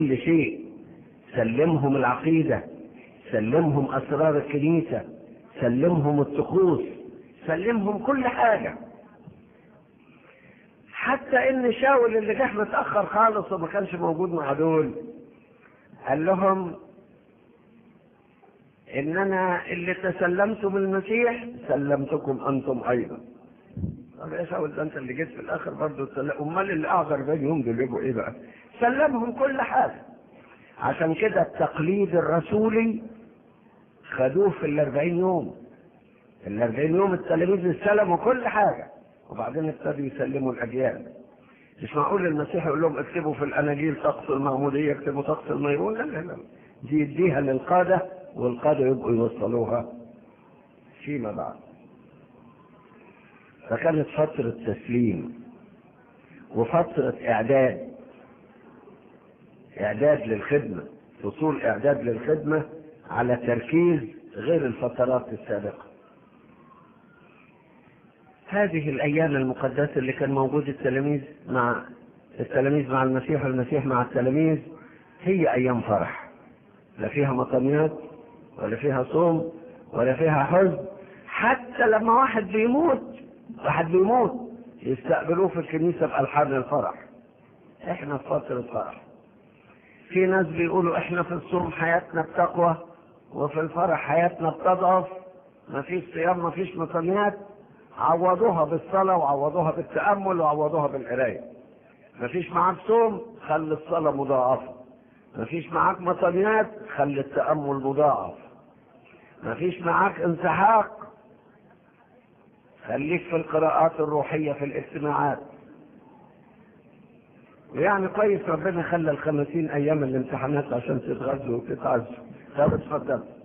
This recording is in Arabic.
كل شيء، سلمهم العقيدة، سلمهم أسرار الكنيسة، سلمهم الطقوس، سلمهم كل حاجة. حتى ان شاول اللي جه متأخر خالص وما كانش موجود مع دول قال لهم ان انا اللي تسلمتم المسيح سلمتكم انتم ايضا. طب يا شاول ده انت اللي جيت في الاخر برضه امال اللي اعذر بينهم دول يبقوا ايه بقى؟ سلمهم كل حاجة. عشان كده التقليد الرسولي خدوه في ال40 يوم. ال40 يوم التلاميذ استلموا كل حاجة وبعدين ابتدوا يسلموا الأجيال. مش معقول المسيح يقول لهم اكتبوا في الأناجيل طقس المعمودية، اكتبوا طقس الميرون، لا لا لا، دي يديها للقادة والقادة يبقوا يوصلوها فيما بعد. فكانت فترة تسليم وفترة إعداد للخدمة، فصول إعداد للخدمة على تركيز غير الفترات السابقة. هذه الأيام المقدسة اللي كان موجود التلاميذ مع المسيح والمسيح مع التلاميذ هي أيام فرح، لا فيها مطنيات ولا فيها صوم ولا فيها حزن. حتى لما واحد بيموت يستقبلوه في الكنيسة بألحان الفرح. احنا في فترة فرح. في ناس بيقولوا احنا في الصوم حياتنا بتقوى وفي الفرح حياتنا بتضعف، مفيش صيام مفيش مطنيات. عوضوها بالصلاة وعوضوها بالتأمل وعوضوها بالقراية. مفيش معاك صوم، خلي الصلاة مضاعفة. مفيش معاك مطنيات، خلي التأمل مضاعف. مفيش معاك انسحاق، خليك في القراءات الروحية في الاجتماعات. ويعني كويس ربنا خلى ال50 أيام الامتحانات عشان تتغذوا وتتعزوا. طب اتفضل.